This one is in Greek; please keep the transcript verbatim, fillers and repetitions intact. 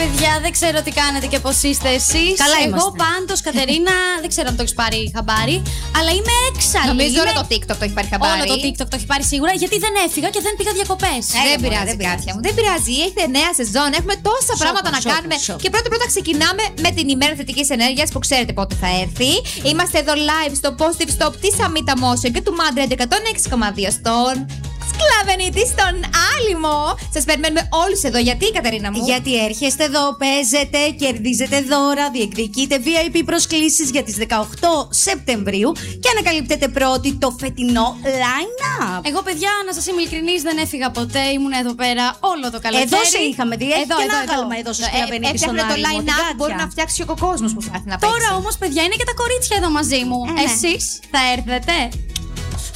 παιδιά, δεν ξέρω τι κάνετε και πώς είστε εσείς. Καλά Εγώ είμαστε. πάντως, Κατερίνα, δεν ξέρω αν το έχεις πάρει χαμπάρι, αλλά είμαι έξαλλη. Νομίζω είμαι... όλο το TikTok το έχει πάρει χαμπάρι. Όλο το TikTok το έχει πάρει σίγουρα, γιατί δεν έφυγα και δεν πήγα διακοπές. Ε, δεν πειράζει, Κάτια μου. Δεν πειράζει. Έχετε νέα σεζόν. Έχουμε τόσα Σόκο, πράγματα να σόκο, κάνουμε. σόκο. Και πρώτα πρώτα ξεκινάμε με την ημέρα θετικής ενέργειας που ξέρετε πότε θα έρθει. Είμαστε εδώ live στο Positive Stop της Amita Motion και του Mad Radio εκατόν έξι κόμμα δύο στον Σκλαβενίτη, στον Άλυμο. Σας περιμένουμε όλους εδώ. Γιατί, Κατερίνα μου? Γιατί έρχεστε εδώ, παίζετε, κερδίζετε δώρα, διεκδικείτε βι άι πι προσκλήσεις για τις δεκαοκτώ Σεπτεμβρίου και ανακαλύπτετε πρώτοι το φετινό line-up. Εγώ, παιδιά, να σας είμαι ειλικρινής, δεν έφυγα ποτέ. Ήμουν εδώ πέρα όλο το καλοκαίρι. Εδώ σε είχαμε δει, έχει Εδώ, και εδώ, ένα εδώ. άλμα εδώ στο Σκλαβενίτη στον Έφτιαχνε το Άλυμο, την line-up που μπορεί Κάτια. να φτιάξει και ο κόσμος που θα έρθει να παίξει. Τώρα όμως, παιδιά, είναι και τα κορίτσια εδώ μαζί μου. Ε, ναι. Εσείς θα έρθετε?